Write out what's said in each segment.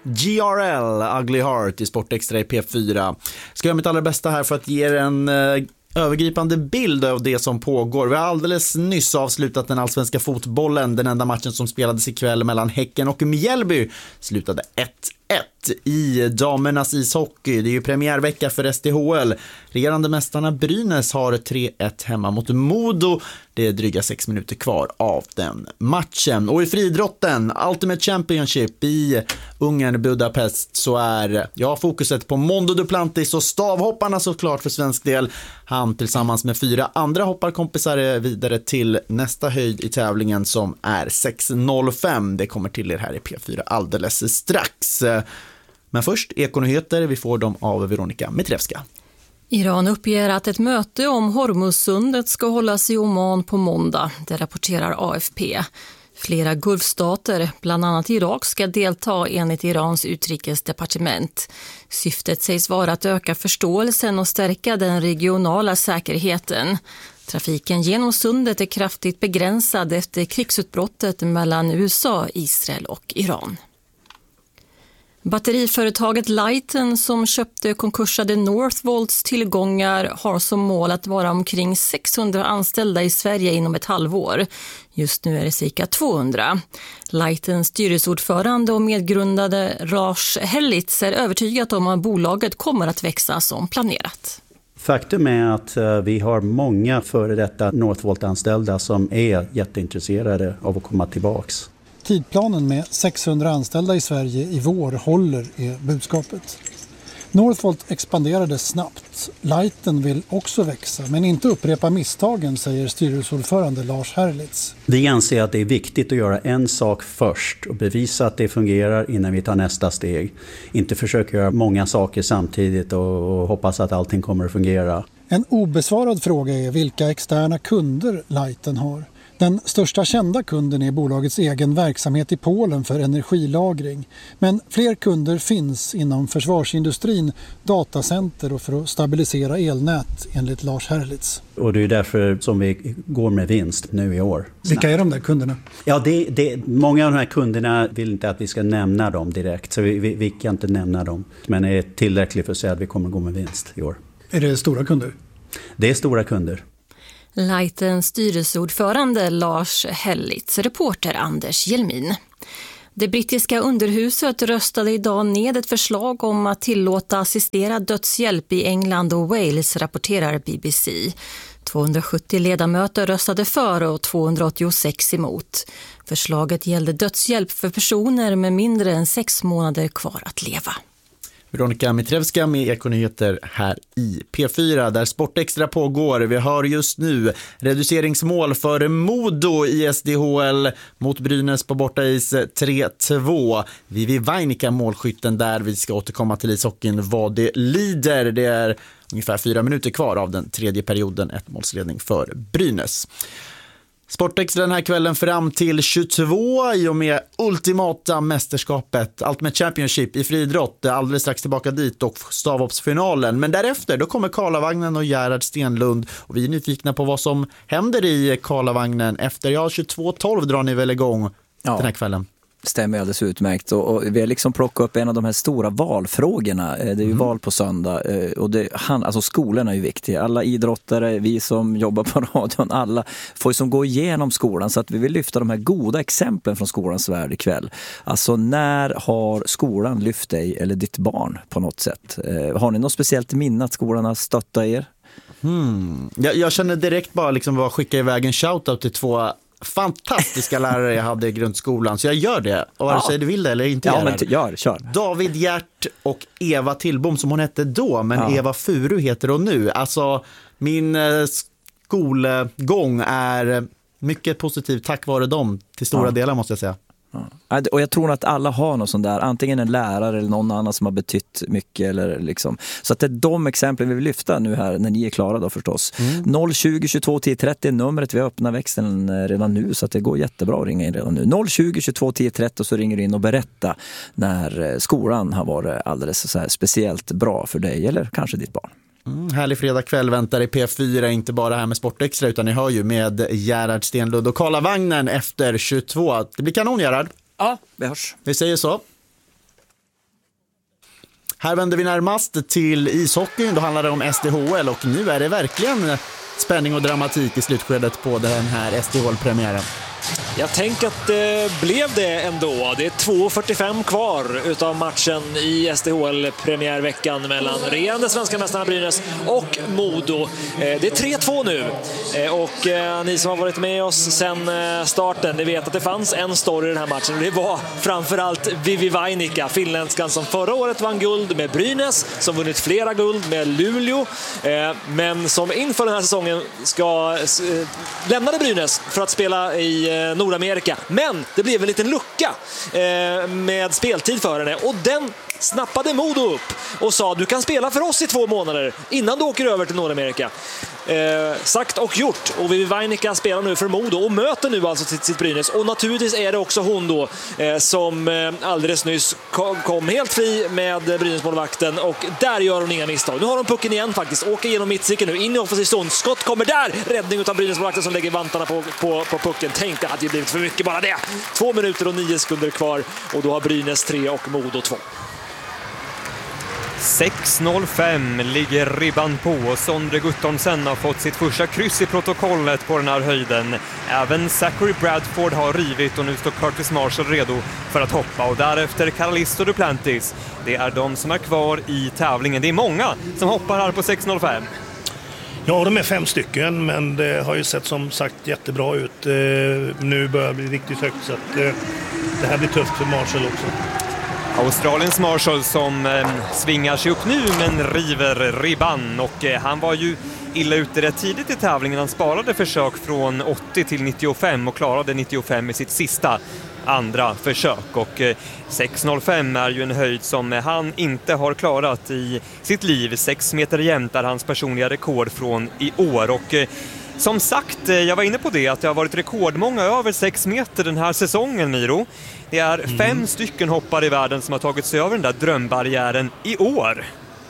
GRL, Ugly Heart i Sportextra i P4. Ska göra mitt allra bästa här för att ge en övergripande bild av det som pågår. Vi har alldeles nyss avslutat den allsvenska fotbollen. Den enda matchen som spelades ikväll mellan Häcken och Mjällby slutade 1-1 i damernas ishockey. Det är ju premiärvecka för SDHL. Regerande mästarna Brynäs har 3-1 hemma mot Modo. Det är dryga 6 minuter kvar av den matchen. Och i friidrotten, Ultimate Championship i Ungern, Budapest, så är fokuset på Mondo Duplantis och stavhopparna såklart för svensk del. Han tillsammans med 4 andra hopparkompisar är vidare till nästa höjd i tävlingen som är 6.05. Det kommer till er här i P4 alldeles strax. Men först Ekonyheter, vi får dem av Veronica Mitrevska. Iran uppger att ett möte om Hormuzsundet ska hållas i Oman på måndag, det rapporterar AFP. Flera gulfstater, bland annat Irak, ska delta enligt Irans utrikesdepartement. Syftet sägs vara att öka förståelsen och stärka den regionala säkerheten. Trafiken genom sundet är kraftigt begränsad efter krigsutbrottet mellan USA, Israel och Iran. Batteriföretaget Lighten som köpte konkursade Northvolts tillgångar har som mål att vara omkring 600 anställda i Sverige inom ett halvår. Just nu är det cirka 200. Lightens styrelseordförande och medgrundade Lars Hellitz är övertygat om att bolaget kommer att växa som planerat. Faktum är att vi har många före detta Northvolt-anställda som är jätteintresserade av att komma tillbaks. Tidplanen med 600 anställda i Sverige i vår håller är budskapet. Northvolt expanderade snabbt. Lighten vill också växa men inte upprepa misstagen, säger styrelseordförande Lars Herlitz. Vi anser att det är viktigt att göra en sak först och bevisa att det fungerar innan vi tar nästa steg. Inte försöka göra många saker samtidigt och hoppas att allting kommer att fungera. En obesvarad fråga är vilka externa kunder Lighten har. Den största kända kunden är bolagets egen verksamhet i Polen för energilagring. Men fler kunder finns inom försvarsindustrin, datacenter och för att stabilisera elnät enligt Lars Herlitz. Och det är därför som vi går med vinst nu i år. Vilka är de där kunderna? Ja, många av de här kunderna vill inte att vi ska nämna dem direkt. Så vi kan inte nämna dem. Men det är tillräckligt för att säga att vi kommer gå med vinst i år. Är det stora kunder? Det är stora kunder. Lightens styrelseordförande Lars Hellitz, reporter Anders Jelmin. Det brittiska underhuset röstade idag ned ett förslag om att tillåta assisterad dödshjälp i England och Wales, rapporterar BBC. 270 ledamöter röstade för och 286 emot. Förslaget gällde dödshjälp för personer med mindre än 6 månader kvar att leva. Veronica Mitrevska med Ekonyheter här i P4 där Sportextra pågår. Vi har just nu reduceringsmål för Modo i SDHL mot Brynäs på bortais 3-2. Vivi Vainika målskytten där. Vi ska återkomma till ishockeyn vad det lider. Det är ungefär 4 minuter kvar av den tredje perioden. 1-målsledning för Brynäs. Sportextra den här kvällen fram till 22 i och med ultimata mästerskapet Ultimate Championship i friidrott. Alldeles strax tillbaka dit och stavhoppsfinalen. Men därefter då kommer Karlavagnen och Gerhard Stenlund och vi är nyfikna på vad som händer i Karlavagnen efter 22:12 drar ni väl igång den här kvällen. Stämmer alldeles utmärkt och vi har liksom plockat upp en av de här stora valfrågorna. Det är ju val på söndag och alltså skolorna är ju viktiga. Alla idrottare, vi som jobbar på radion, alla får ju som gå igenom skolan så att vi vill lyfta de här goda exemplen från skolans värld ikväll. Alltså när har skolan lyft dig eller ditt barn på något sätt? Har ni något speciellt minne att skolan har stöttat er? Jag känner direkt bara liksom att skicka iväg en shoutout till 2 fantastiska lärare jag hade i grundskolan. Så jag gör det. Och vare sig du vill det eller inte. Ja, men kör. David Hjärt och Eva Tillbom som hon hette då. Men Eva Furu heter hon nu. Alltså min skolgång är mycket positiv tack vare dem. Till stora delar måste jag säga. Ja. Och jag tror att alla har något sånt där, antingen en lärare eller någon annan som har betytt mycket eller liksom. Så att det är de exemplen vi vill lyfta nu här när ni är klara då förstås. 020 22 10 30 är numret, vi har öppnat växeln redan nu så att det går jättebra att ringa in redan nu. 020 22 10 30 och så ringer du in och berätta när skolan har varit alldeles så här speciellt bra för dig eller kanske ditt barn. Härlig fredagkväll väntar i P4, inte bara här med Sportextra utan ni hör ju med Gerhard Stenlund och Karlavagnen efter 22. Det blir kanon, Gerhard. Ja, vi hörs. Vi säger så. Här vänder vi närmast till ishockeyn. Då handlar det om SDHL och nu är det verkligen spänning och dramatik i slutskedet på den här SDHL-premiären. Jag tänker att det blev det ändå. Det är 2:45 kvar utav matchen i SDHL-premiärveckan mellan regerande svenska mästarna Brynäs och Modo. Det är 3-2 nu. Och ni som har varit med oss sedan starten, ni vet att det fanns en story i den här matchen. Och det var framförallt Vivi Vainikka, finländskan som förra året vann guld med Brynäs, som vunnit flera guld med Luleå, men som inför den här säsongen ska lämna Brynäs för att spela i Nordamerika. Men det blev en liten lucka med speltid för henne och den snappade Modo upp och sa du kan spela för oss i 2 månader innan du åker över till Nordamerika. Sagt och gjort, och Vivi Vainikka spelar nu för Modo och möter nu alltså sitt Brynäs, och naturligtvis är det också hon då som alldeles nyss kom helt fri med Brynäs-målvakten, och där gör hon inga misstag. Nu har hon pucken igen faktiskt, åker genom mittcirkeln nu in i offensiv zon, skott kommer där, räddning utav Brynäs-målvakten som lägger vantarna på pucken. Tänkte att det blivit för mycket bara det. 2 minuter och 9 sekunder kvar och då har Brynäs 3 och Modo 2. 6:05 ligger ribban på och Sondre Guttormsen har fått sitt första kryss i protokollet på den här höjden. Även Zachary Bradford har rivit och nu står Curtis Marshall redo för att hoppa, och därefter Carlisto Duplantis. Det är de som är kvar i tävlingen. Det är många som hoppar här på 6:05. Ja, de är 5 stycken, men det har ju sett som sagt jättebra ut. Nu börjar det bli riktigt högt, så att det här blir tufft för Marshall också. Australiens Marshall som svingar sig upp nu men river ribban, och han var ju illa ute rätt tidigt i tävlingen. Han sparade försök från 80 till 95 och klarade 95 i sitt sista andra försök, och 6:05 är ju en höjd som han inte har klarat i sitt liv. 6 meter jämnt är hans personliga rekord från i år, och som sagt, jag var inne på det att det har varit rekordmånga över 6 meter den här säsongen, Miro. Det är 5 stycken hoppare i världen som har tagit sig över den där drömbarriären i år.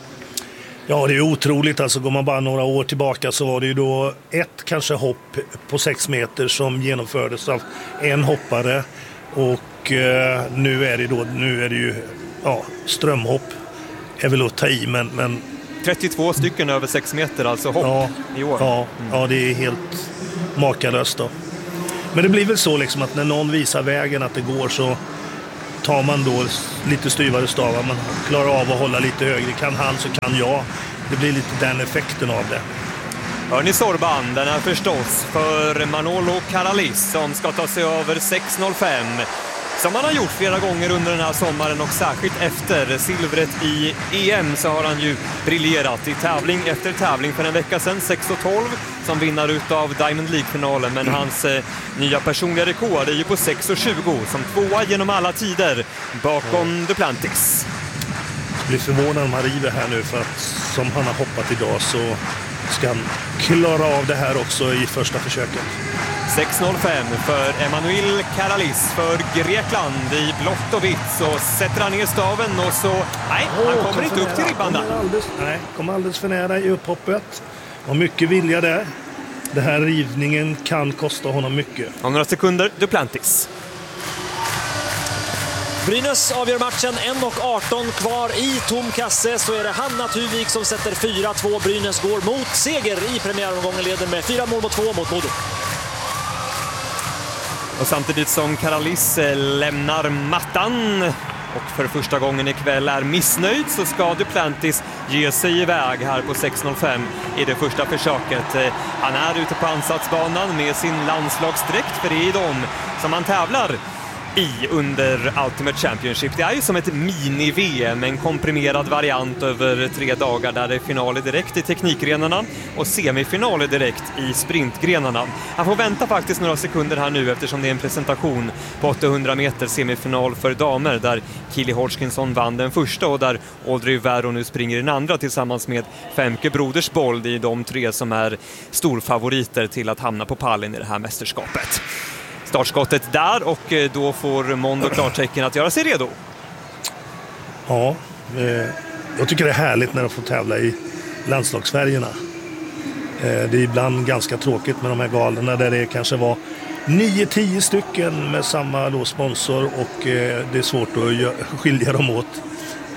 Ja, det är otroligt. Alltså går man bara några år tillbaka så var det ju då ett kanske hopp på 6 meter som genomfördes av en hoppare, och nu är det ju strömhopp är väl att ta i, men 32 stycken över 6 meter alltså hopp i år. Ja, det är helt makalöst då. Men det blir väl så liksom att när någon visar vägen att det går, så tar man då lite styvare stavar. Man klarar av att hålla lite högre. Kan han så kan jag. Det blir lite den effekten av det. Hörni Sorban, den är förstås för Manolo Karalis som ska ta sig över 6:05. Som han har gjort flera gånger under den här sommaren, och särskilt efter silvret i EM så har han ju briljerat i tävling efter tävling. För en vecka sedan 6:12 som vinnare utav Diamond League-finalen, men hans nya personliga rekord är ju på 6:20 som 2:a genom alla tider bakom Duplantis. Jag blir förvånad om han river här nu, för att som han har hoppat idag så ska han klara av det här också i första försöket. 6:05 för Emanuel Karalis för Grekland i blått och vitt, så sätter han ner staven och så han kommer inte upp till ribban där. Kommer alldeles för nära i upphoppet. Och mycket vilja där. Den här rivningen kan kosta honom mycket. Om några sekunder Duplantis. Brynäs avgör matchen, 1:18 kvar i tom kasse, så är det Hanna Tuvik som sätter 4-2. Brynäs går mot seger i premiäromgången, leder med 4-2 mot Modo. Och samtidigt som Karalis lämnar mattan och för första gången ikväll är missnöjd, så ska Duplantis ge sig iväg här på 6:05 i det första försöket. Han är ute på ansatsbanan med sin landslagsdräkt, för det är de som han tävlar i under Ultimate Championship. Det är ju som ett mini-VM, en komprimerad variant över 3 dagar där det är finaler direkt i teknikgrenarna och semifinaler direkt i sprintgrenarna. Han får vänta faktiskt några sekunder här nu eftersom det är en presentation på 800 meter semifinal för damer där Kili Hodgkinson vann den första och där Audrey Vero nu springer den andra tillsammans med Femke Brodersbold i de 3 som är storfavoriter till att hamna på pallen i det här mästerskapet. Startskottet där, och då får Mondo klartecken att göra sig redo. Ja, jag tycker det är härligt när de får tävla i landslagsfärgerna. Det är ibland ganska tråkigt med de här galorna där det kanske var 9-10 stycken med samma sponsor, och det är svårt att skilja dem åt.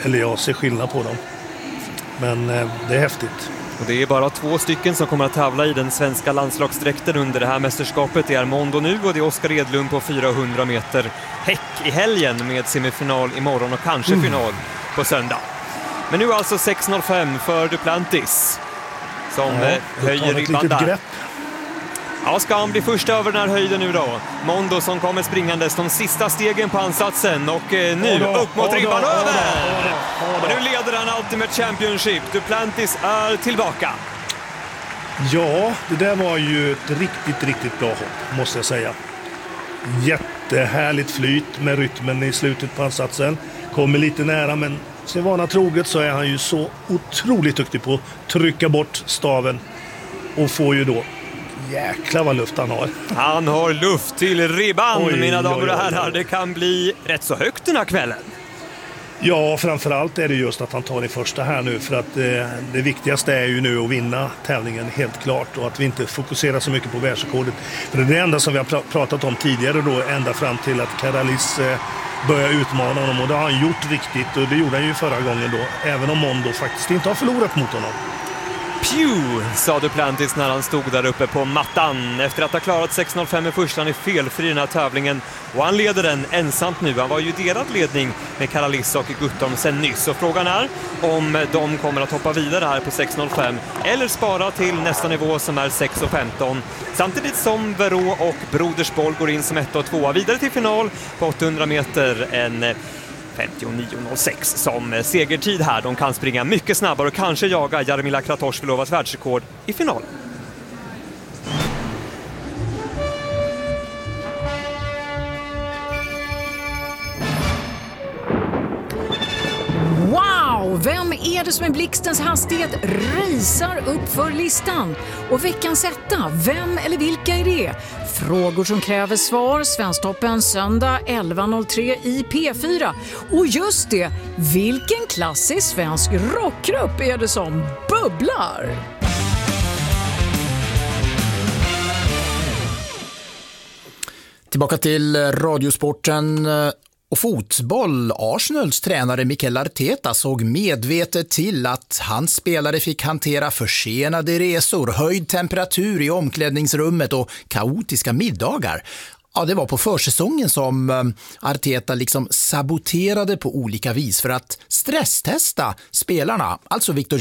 eller jag ser skillnad på dem. Men det är häftigt. Och det är bara 2 stycken som kommer att tävla i den svenska landslagsdräkten under det här mästerskapet. Det är Mondo nu och det är Oskar Edlund på 400 meter häck i helgen med semifinal imorgon och kanske final på söndag. Men nu alltså 6.05 för Duplantis som höjer ribban där. Ja, ska han bli först över den här höjden nu då? Mondo som kommer springandes de sista stegen på ansatsen och nu upp mot ribban över! Och nu leder han Ultimate Championship. Duplantis är tillbaka. Ja, det där var ju ett riktigt bra hopp, måste jag säga. Jättehärligt flyt med rytmen i slutet på ansatsen. Kommer lite nära, men sin vana troget så är han ju så otroligt duktig på att trycka bort staven och får ju då jäkla vad luft han har. Han har luft till ribban, mina damer och herrar. Det kan bli rätt så högt den här kvällen. Ja, framförallt är det just att han tar det första här nu, för att det viktigaste är ju nu att vinna tävlingen helt klart, och att vi inte fokuserar så mycket på världsrekordet. För det är det enda som vi har pratat om tidigare då, ända fram till att Karalis börjar utmana honom, och det har han gjort riktigt, och det gjorde han ju förra gången då, även om Mondo faktiskt inte har förlorat mot honom. Pew, sa Duplantis när han stod där uppe på mattan. Efter att ha klarat 6.05 i första, han är felfri i den här tävlingen. Och han leder den ensamt nu. Han var ju delat ledning med Karalis och Guttorm sen nyss. Och frågan är om de kommer att hoppa vidare här på 6.05 eller spara till nästa nivå som är 6.15. Samtidigt som Verå och Brodersboll går in som 1 och 2 vidare till final på 800 meter. En 59.06 som segertid här. De kan springa mycket snabbare och kanske jaga Jarmila Kratochvilovas världsrekord i finalen. Wow! Vem är det som i blixtens hastighet racear upp för listan? Och veckans etta, vem eller vilka är det? Frågor som kräver svar, Svensktoppen söndag 11.03 i P4. Och just det, vilken klassisk svensk rockgrupp är det som bubblar? Tillbaka till radiosporten och fotboll. Arsenals tränare Mikel Arteta såg medvetet till att hans spelare fick hantera försenade resor, höjd temperatur i omklädningsrummet och kaotiska middagar. Ja, det var på försäsongen som Arteta liksom saboterade på olika vis för att stresstesta spelarna, alltså Victor